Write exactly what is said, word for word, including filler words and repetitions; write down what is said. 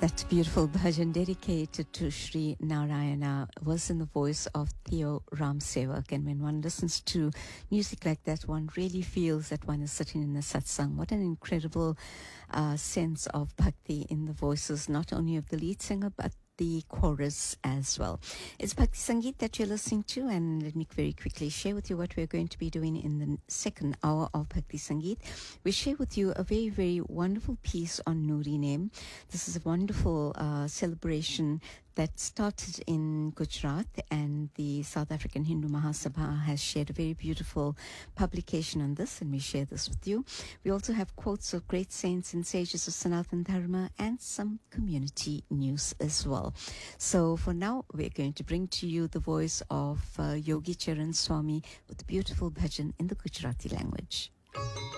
That beautiful bhajan dedicated to Sri Narayana was in the voice of Theo Ramsevak. And when one listens to music like that, one really feels that one is sitting in a satsang. What an incredible uh, sense of bhakti in the voices, not only of the lead singer, but the chorus as well. It's Bhakti Sangeet that you're listening to, and let me very quickly share with you what we're going to be doing in the second hour of Bhakti Sangeet. We share with you a very, very wonderful piece on Nuri Name. This is a wonderful uh, celebration that started in Gujarat, and the South African Hindu Mahasabha has shared a very beautiful publication on this, and we share this with you. We also have quotes of great saints and sages of Sanatana Dharma and some community news as well. So for now, we're going to bring to you the voice of uh, Yogi Charan Swami with the beautiful bhajan in the Gujarati language.